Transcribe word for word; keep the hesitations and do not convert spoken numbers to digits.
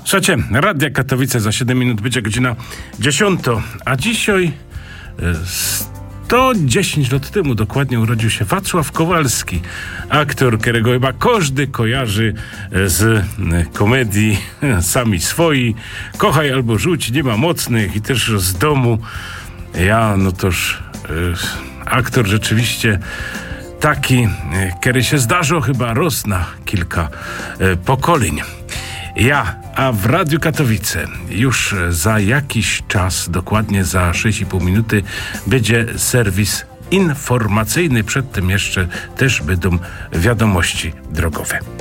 Słuchajcie, Radia Katowice za siedem minut będzie godzina dziesiąta, a dzisiaj sto dziesięć lat temu dokładnie urodził się Wacław Kowalski, aktor, którego chyba każdy kojarzy z komedii Sami swoi, Kochaj albo rzuć, Nie ma mocnych i też Z domu. Ja, no toż e, aktor rzeczywiście taki, który się zdarzył chyba roz na kilka e, pokoleń. Ja, a w Radiu Katowice już za jakiś czas, dokładnie za sześć i pół minuty, będzie serwis informacyjny. Przed tym jeszcze też będą wiadomości drogowe.